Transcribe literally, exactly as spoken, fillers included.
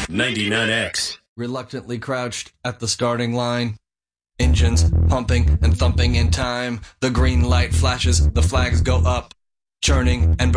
ninety-nine X. Reluctantly crouched at the starting line. Engines pumping and thumping in time. The green light flashes, the flags go up. Churning and